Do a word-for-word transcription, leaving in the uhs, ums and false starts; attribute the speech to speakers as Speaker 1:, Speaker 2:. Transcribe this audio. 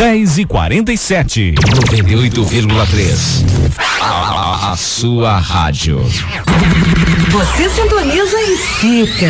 Speaker 1: dez e quarenta e sete.
Speaker 2: noventa e oito vírgula três. A, a, a sua rádio.
Speaker 3: Você sintoniza e fica.